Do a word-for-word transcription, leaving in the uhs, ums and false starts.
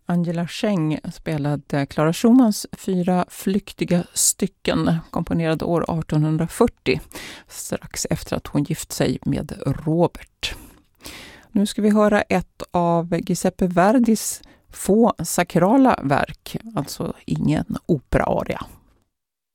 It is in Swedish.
Angela Scheng spelade Clara Schumanns Fyra flyktiga stycken, komponerad år arton fyrtio, strax efter att hon gift sig med Robert. Nu ska vi höra ett av Giuseppe Verdis få sakrala verk, alltså ingen operaaria.